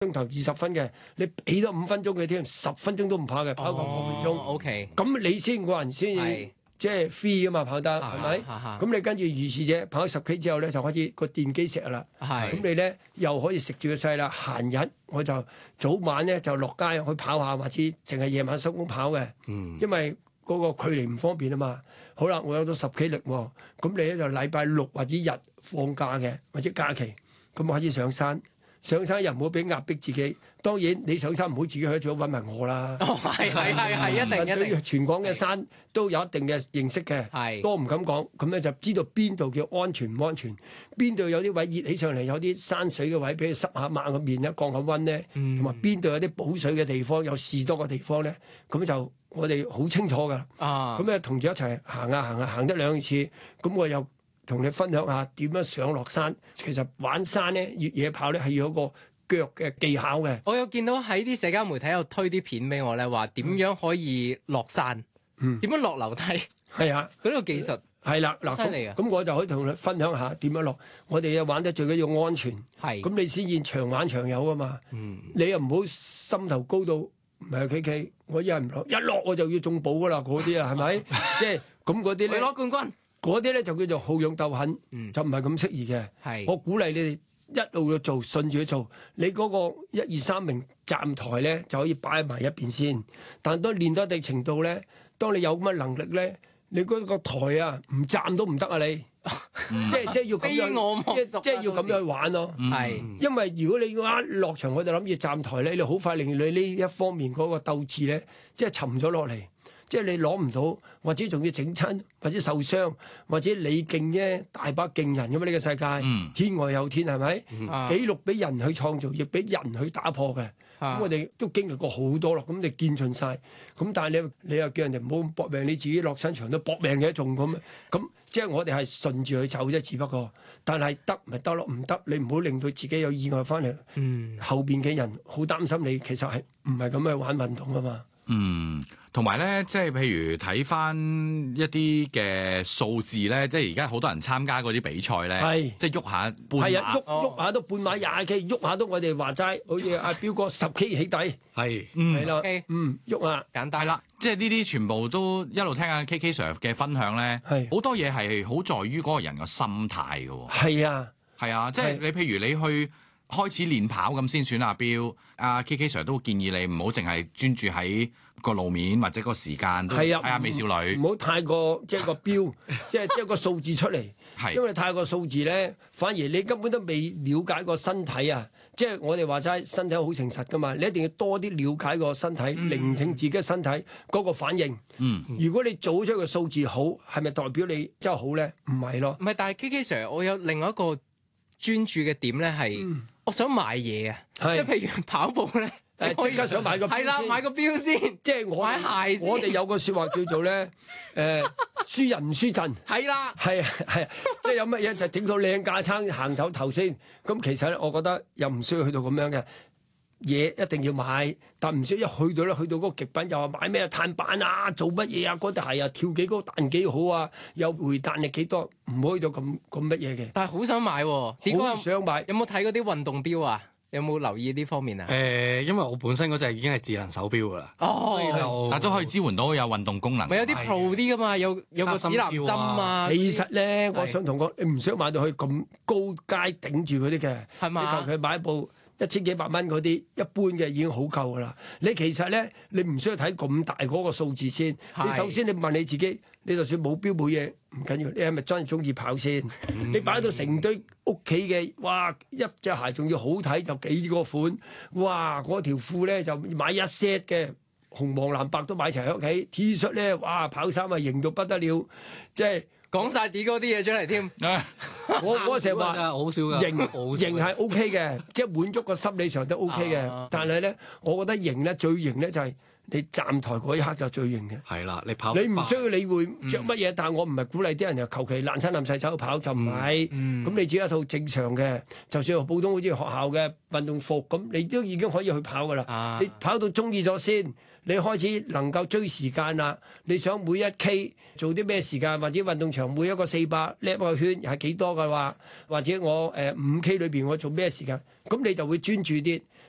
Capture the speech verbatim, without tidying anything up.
鐘頭二十分嘅，你俾多五分鐘佢添，十分鐘都唔怕嘅，跑個五分鐘。 O K， 咁你先個人先至即係 free 啊嘛，跑得係咪？咁你跟住如是者跑十 K 之後咧，就開始個電機石啦。咁你咧又可以食住個勢啦。閒日我就早晚咧就落街去跑下，或者淨係夜晚收工跑嘅。嗯，因為嗰個距離唔方便啊嘛。好啦，我有咗十 K 力喎，咁你咧就禮拜六或者日放假嘅或者假期，咁我開始上山。上山又唔好俾壓迫自己，當然你上山唔好自己去，最好揾埋我啦。 哦，係係係係，一定一定。 對全港嘅山都有一定嘅認識嘅， 係多唔敢講。咁咧就知道邊度叫安全唔安全，邊度有啲位熱起上嚟，有啲山水嘅位，俾佢濕下抹個面咧，降下溫咧，同埋邊度有啲補水嘅地方，有士多嘅地方咧，咁就我哋好清楚噶。啊，咁咧同住一齊行下行下行一兩次，咁我又同你分享下點樣上落山。其實玩山咧，越野跑咧係要有個腳嘅技巧嘅。 我有見到喺啲社交媒體有推啲片俾我咧，話點樣可以落山，點、嗯、樣落樓梯。係啊，嗰個技術係啦，嗱， 犀利啊！ 咁我就可以同你分享下點樣落。我哋又玩得最緊要安全。係，咁你先至長玩長有啊嘛。嗯，你又唔好心頭高到唔係 K K，我一係唔落，一落我就要中寶噶啦，嗰啲啊係咪？即係咁嗰啲咧。你攞冠軍。嗰啲咧就叫做好勇鬥狠，嗯、就唔係咁適宜嘅。係，我鼓勵你哋一路去做，順住去做。你嗰個一二三名站台咧就可以擺埋一邊先。但當練到一定程度咧，當你有咁嘅能力咧，你嗰個台啊唔站都唔得啊！你、嗯、即係即係要咁樣，即即係要咁樣去玩咯。係、嗯，因為如果你一落場我就諗住站台咧，你好快令你呢一方面嗰個鬥志咧，即係沉咗落嚟。即係你攞唔到，或者仲要整親，或者受傷，或者你勁啫，大把勁人咁嘛，呢個世界，嗯、天外有天係咪？嗯、紀錄俾人去創造，亦俾人去打破嘅。咁、啊、我哋都經歷過好多咯，咁你見盡晒。咁但係你你又叫人哋唔好搏命，你自己落親場都搏命嘅，仲咁。咁即係我哋係順住去走啫，只不過。但係得咪得咯，唔得你唔好令到自己有意外翻嚟。嗯、後邊嘅人好擔心你，其實係唔係咁去玩運動啊嘛？ 嗯。同埋咧，即係譬如睇翻一啲嘅數字咧，即係而家好多人參加嗰啲比賽咧，係即係喐下半馬，係啊，喐喐下都半馬廿 K，喐下都我哋話齋，好似阿彪哥十 K 起底，係，係啦，嗯，喐下簡單啦，即係呢啲全部都一路聽下 K K Sir 嘅分享咧，係好多嘢係好在於嗰個人嘅心態嘅， 係啊， 係啊，即係你譬如你去開始練跑咁先選阿彪，阿 K K Sir 都建議你唔好淨係專注喺個路面或者個時間都睇下美少女， 唔好太過即係個標，即係即係個數字出嚟。係，因為太過數字咧，反而你根本都未了解個身體啊！即係我哋話齋，身體好誠實噶嘛，你一定要多啲了解個身體，嗯、聆聽自己嘅身體嗰個反應。嗯，如果你做出個數字好，係咪代表你真係好咧？唔係咯。 唔係，但係 K K Sir，我有另外一個專注嘅點咧，係、嗯、我想買嘢啊，即係譬如跑步咧。 誒，即刻想買個標先，係啦， 買個標先， 即係我買鞋先。 我哋有個説話叫做咧，誒、呃，輸人唔輸陣， 係啦， 係啊係啊，即係有乜嘢就整到靚架撐行頭頭先。咁其實咧，我覺得又唔需要去到咁樣嘅嘢，一定要買，但唔需要一去到咧，去到嗰個極品又話買咩碳板啊，做乜嘢啊，嗰對鞋啊，跳幾高彈幾好啊，有回彈力幾多，唔可以到咁咁乜嘢嘅。 但係好想買喎， 好想買。 有冇睇嗰啲運動標啊？有冇留意呢方面啊？ 誒、呃，因為我本身嗰隻已經係智能手錶噶啦， 哦， 就但都可以支援到有運動功能。 咪有啲 Pro 啲噶嘛，有有個指南針啊。 其實咧，我想同講，你唔想買到去咁高階頂住嗰啲嘅，係嘛？你求其買一部一千幾百蚊嗰啲，一般嘅已經好夠噶啦。你其實咧，你唔需要睇咁大嗰個數字先。你首先你問你自己，你就算冇錶冇嘢。唔緊要，你係咪真係中意跑先？嗯、你擺到成堆屋企嘅，哇！一隻鞋仲要好睇，就幾個款，哇！嗰條褲咧就買一 set 嘅，紅黃藍白都買齊喺屋企。T 恤咧，哇！跑衫啊型到不得了，即係講晒啲嗰啲嘢出嚟添。 我我成日話好少㗎， 型型係 O K 嘅，即係滿足個心理上都 O K 嘅。啊、但係咧，我覺得型咧最型咧就係、是。你站台嗰一刻就最型嘅， 係啦，你跑你唔需要理會着乜嘢，嗯、但係我唔係鼓勵啲人又求其爛身爛世走去跑就唔係，咁、嗯嗯、你只有一套正常嘅，就算普通好似學校嘅運動服咁，你都已經可以去跑噶啦。啊、你跑到中意咗先，你開始能夠追時間啦。你想每一 K 做啲咩時間，或者運動場每一個四百 lap 個圈係幾多嘅話，或者我誒五 K 裏邊我做咩時間，咁你就會專注啲。